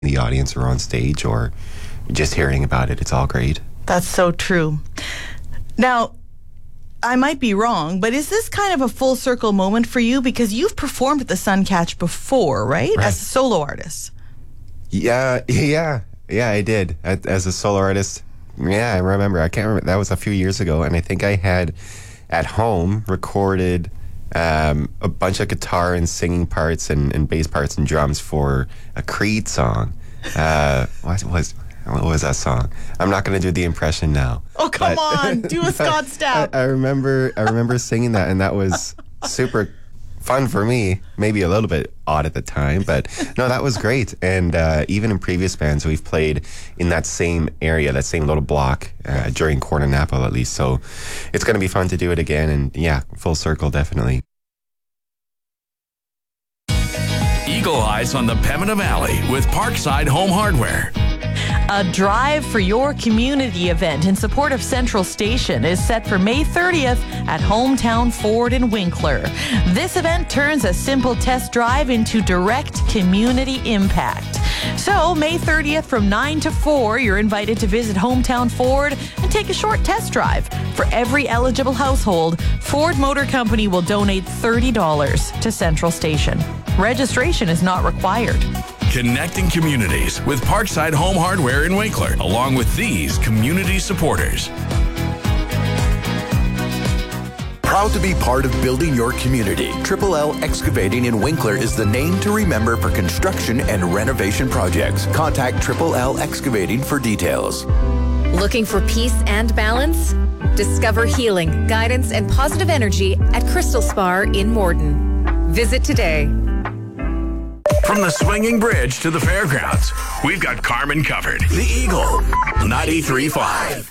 the audience or on stage or just hearing about it. It's all great. That's so true. Now, I might be wrong, but is this kind of a full circle moment for you? Because you've performed at the Suncatch before, right? As a solo artist. Yeah, I did. As a solo artist, I remember. I can't remember. That was a few years ago, and I think I had at home recorded a bunch of guitar and singing parts and bass parts and drums for a Creed song. What was that song? I'm not going to do the impression now. Oh, come on. Do a Scott Stapp. I remember singing that, and that was super fun for me. Maybe a little bit odd at the time, but no, that was great. And even in previous bands, we've played in that same area, that same little block during Corn and Apple at least. So it's going to be fun to do it again. And yeah, full circle, definitely. Eagle Eyes on the Pembina Valley with Parkside Home Hardware. A Drive for Your Community event in support of Central Station is set for May 30th at Hometown Ford in Winkler. This event turns a simple test drive into direct community impact. So, May 30th from 9 to 4, you're invited to visit Hometown Ford and take a short test drive. For every eligible household, Ford Motor Company will donate $30 to Central Station. Registration is not required. Connecting communities with Parkside Home Hardware in Winkler, along with these community supporters. Proud to be part of building your community, Triple L Excavating in Winkler is the name to remember for construction and renovation projects. Contact Triple L Excavating for details. Looking for peace and balance? Discover healing, guidance, and positive energy at Crystal Spa in Morden. Visit today. From the swinging bridge to the fairgrounds, we've got Carmen covered. The Eagle 93.5.